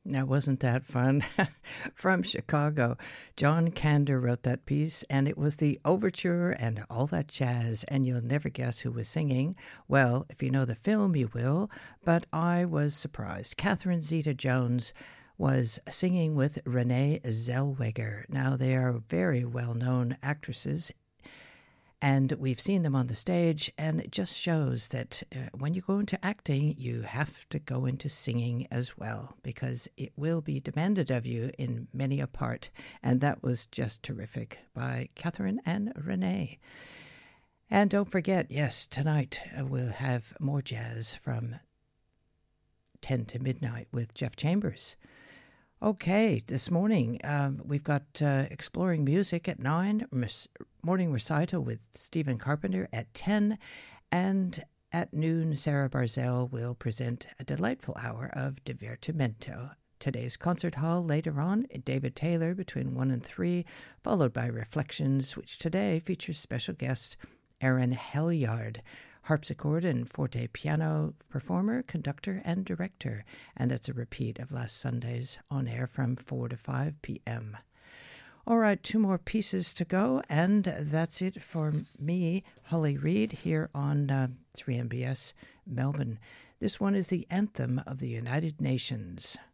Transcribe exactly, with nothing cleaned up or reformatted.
Now, wasn't that fun? From Chicago, John Kander wrote that piece, and it was the overture and all that jazz, and you'll never guess who was singing. Well, if you know the film, you will, but I was surprised. Catherine Zeta-Jones was singing with Renee Zellweger. Now, they are very well-known actresses, and we've seen them on the stage, and it just shows that uh, when you go into acting, you have to go into singing as well, because it will be demanded of you in many a part. And that was just terrific by Catherine and Renee. And don't forget, yes, tonight uh, we'll have more jazz from ten to midnight with Jeff Chambers. Okay, this morning um, we've got uh, Exploring Music at nine, Morning Recital with Stephen Carpenter at ten, and at noon Sarah Barzell will present a delightful hour of Divertimento. Today's concert hall later on, David Taylor between one and three, followed by Reflections, which today features special guest Aaron Helyard, harpsichord and forte piano performer, conductor, and director. And that's a repeat of last Sunday's on air from four to five p.m. All right, two more pieces to go, and that's it for me, Holly Reid, here on uh, three M B S Melbourne. This one is the Anthem of the United Nations.